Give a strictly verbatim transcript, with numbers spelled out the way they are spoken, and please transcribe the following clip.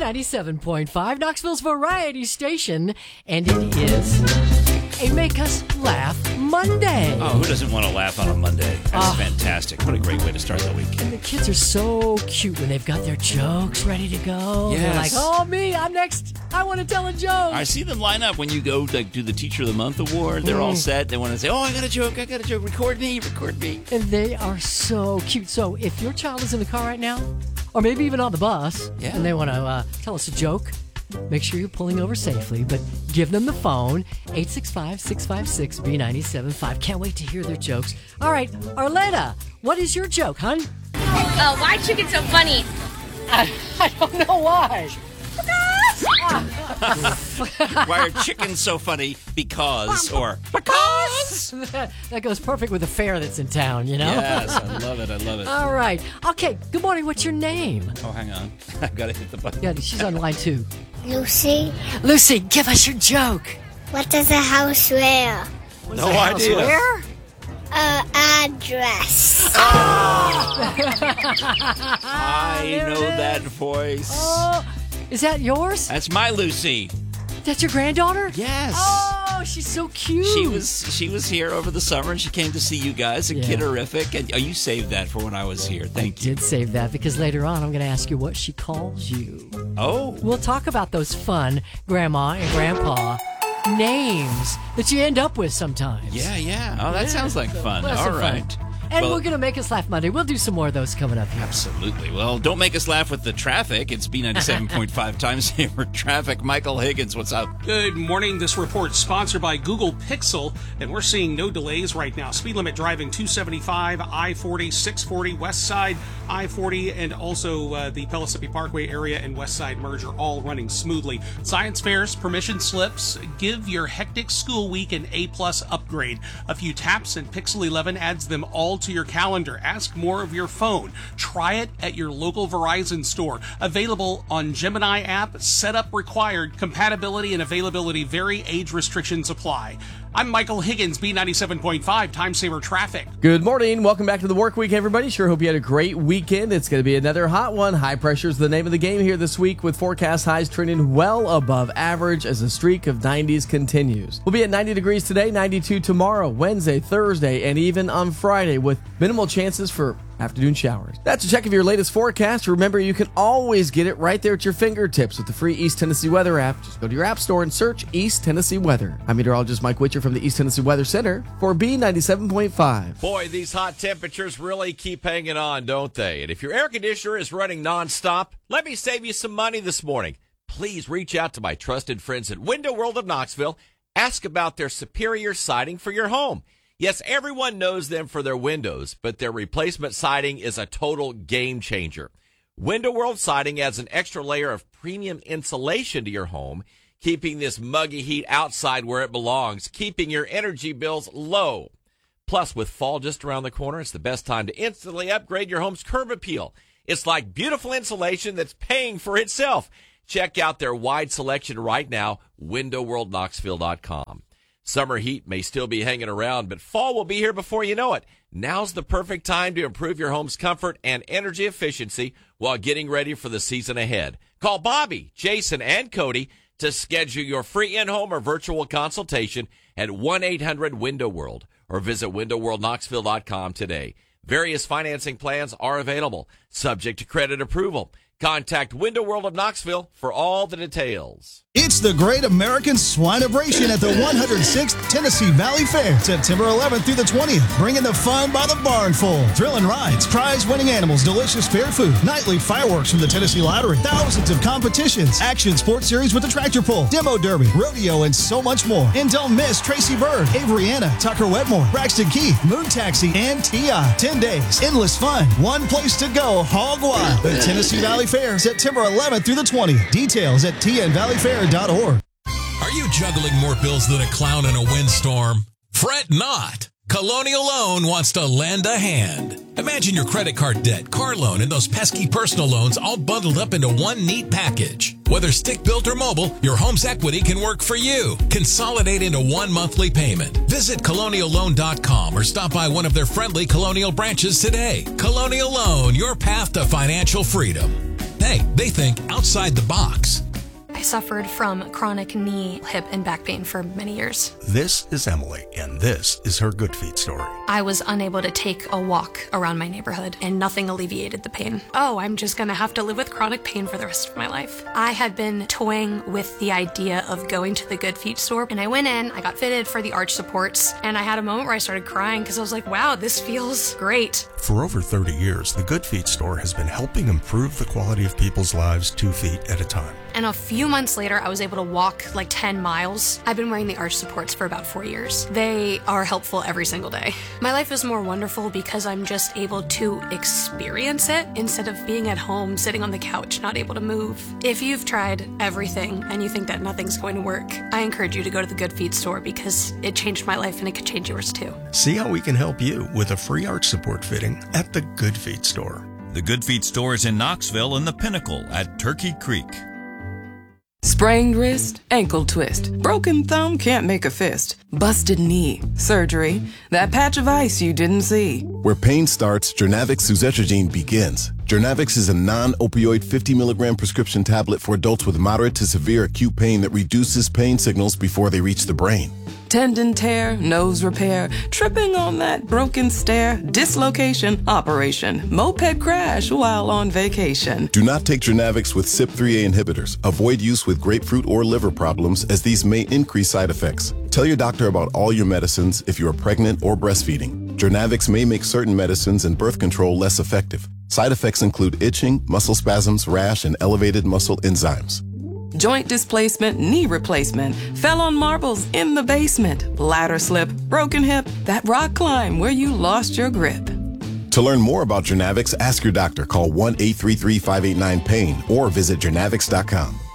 ninety-seven point five, Knoxville's variety station, and it is a Make Us Laugh Monday. Oh, who doesn't want to laugh on a Monday? That's Uh, fantastic. What a great way to start the week. And the kids are so cute when they've got their jokes ready to go. Yes. They're like, oh, me, I'm next. I want to tell a joke. I see them line up when you go to do the Teacher of the Month award. They're all set. They want to say, oh, I got a joke. I got a joke. Record me. Record me. And they are so cute. So if your child is in the car right now, or maybe even on the bus, Yeah. and they want to uh, tell us a joke, make sure you're pulling over safely, but give them the phone, eight six five, six five six, B nine seven five. Can't wait to hear their jokes. All right, Arletta, what is your joke, hon? Uh, why chicken so funny? I, I don't know why. Why are chickens so funny? Because, or because. That goes perfect with the fair that's in town, you know? Yes, I love it. I love it. All right. Okay, good morning. What's your name? Oh, hang on. I've got to hit the button. Yeah, she's on line two. Lucy, Lucy, give us your joke. what does a house wear? What No does the house idea. wear? A address. I know that voice. Oh, is that yours? That's my Lucy. That's your granddaughter? Yes. Oh, she's so cute. She was she was here over the summer, and she came to see you guys, and Yeah. Kidderific. And oh, you saved that for when I was here. Thank you. Did save that because later on I'm going to ask you what she calls you. Oh, We'll talk about those fun grandma and grandpa names that you end up with sometimes. yeah, yeah. Oh, that Yeah. sounds like fun. Lots All of fun. right. And Well- we're going to Make Us Laugh Monday. We'll do some more of those coming up here. Absolutely. Well, don't make us laugh with the traffic. It's B ninety-seven point five Time Saver Traffic. Michael Higgins, what's up? Good morning. This report sponsored by Google Pixel, and we're seeing no delays right now. Speed limit driving two seventy-five, I forty, six forty, West Side, I forty, and also uh, the Pellissippi Parkway area and West Side merge are all running smoothly. Science fairs, permission slips, give your hectic school week an A-plus upgrade. A few taps and Pixel eleven adds them all to your calendar. Ask more of your phone. Try it at your local Verizon store. Available on Gemini app. Setup required. Compatibility and availability vary. Age restrictions apply. I'm Michael Higgins, B ninety-seven point five Time Saver Traffic. Good morning. Welcome back to the work week, everybody. Sure hope you had a great weekend. It's going to be another hot one. High pressure is the name of the game here this week, with forecast highs trending well above average as the streak of nineties continues. We'll be at ninety degrees today, ninety-two tomorrow, Wednesday, Thursday, and even on Friday, with minimal chances for afternoon showers. That's a check of your latest forecast. Remember, you can always get it right there at your fingertips with the free East Tennessee Weather app. Just go to your app store and search East Tennessee Weather. I'm meteorologist Mike Witcher from the East Tennessee Weather Center for B ninety-seven point five. Boy, these hot temperatures really keep hanging on, don't they? And if your air conditioner is running nonstop, let me save you some money this morning. Please reach out to my trusted friends at Window World of Knoxville. Ask about their superior siding for your home. Yes, everyone knows them for their windows, but their replacement siding is a total game changer. Window World Siding adds an extra layer of premium insulation to your home, keeping this muggy heat outside where it belongs, keeping your energy bills low. Plus, with fall just around the corner, it's the best time to instantly upgrade your home's curb appeal. It's like beautiful insulation that's paying for itself. Check out their wide selection right now, window world knoxville dot com. Summer heat may still be hanging around, but fall will be here before you know it. Now's the perfect time to improve your home's comfort and energy efficiency while getting ready for the season ahead. Call Bobby, Jason, and Cody to schedule your free in-home or virtual consultation at one eight hundred window world or visit window world knoxville dot com today. Various financing plans are available, subject to credit approval. Contact Window World of Knoxville for all the details. It's the Great American Swineabration at the one hundred sixth Tennessee Valley Fair, September eleventh through the twentieth. Bringing the fun by the barnful. Thrilling rides, prize-winning animals, delicious fair food, nightly fireworks from the Tennessee Lottery, thousands of competitions, action sports series with the tractor pull, demo derby, rodeo, and so much more. And don't miss Tracy Bird, Avery Anna, Tucker Wetmore, Braxton Keith, Moon Taxi, and T I ten days, endless fun, one place to go, hog wild. The Tennessee Valley Fair, September eleventh through the twentieth. Details at t n valley fair dot org. Are you juggling more bills than a clown in a windstorm? Fret not. Colonial Loan wants to lend a hand. Imagine your credit card debt, car loan, and those pesky personal loans all bundled up into one neat package. Whether stick-built or mobile, your home's equity can work for you. Consolidate into one monthly payment. Visit colonial loan dot com or stop by one of their friendly Colonial branches today. Colonial Loan, your path to financial freedom. Hey, they think outside the box. I suffered from chronic knee, hip, and back pain for many years. This is Emily, and this is her Good Feet story. I was unable to take a walk around my neighborhood, and nothing alleviated the pain. Oh, I'm just gonna have to live with chronic pain for the rest of my life. I had been toying with the idea of going to the Good Feet store, and I went in, I got fitted for the arch supports, and I had a moment where I started crying because I was like, wow, this feels great. For over thirty years, the Good Feet store has been helping improve the quality of people's lives two feet at a time. And a few months later, I was able to walk like ten miles. I've been wearing the arch supports for about four years. They are helpful every single day. My life is more wonderful because I'm just able to experience it instead of being at home, sitting on the couch, not able to move. If you've tried everything and you think that nothing's going to work, I encourage you to go to the Good Feet store because it changed my life and it could change yours too. See how we can help you with a free arch support fitting at the Good Feet store. The Good Feet store is in Knoxville and the Pinnacle at Turkey Creek. Sprained wrist, ankle twist, broken thumb can't make a fist, busted knee, surgery, that patch of ice you didn't see. Where pain starts, Journavx suzetrigine begins. Journavx is a non-opioid fifty milligram prescription tablet for adults with moderate to severe acute pain that reduces pain signals before they reach the brain. Tendon tear, nose repair, tripping on that broken stair, dislocation, operation, moped crash while on vacation. Do not take Journavx with C Y P three A inhibitors. Avoid use with grapefruit or liver problems as these may increase side effects. Tell your doctor about all your medicines if you are pregnant or breastfeeding. Journavx may make certain medicines and birth control less effective. Side effects include itching, muscle spasms, rash, and elevated muscle enzymes. Joint displacement, knee replacement, fell on marbles in the basement, ladder slip, broken hip, that rock climb where you lost your grip. To learn more about Journavx, ask your doctor. Call one eight three three, five eight nine, PAIN or visit journavx dot com.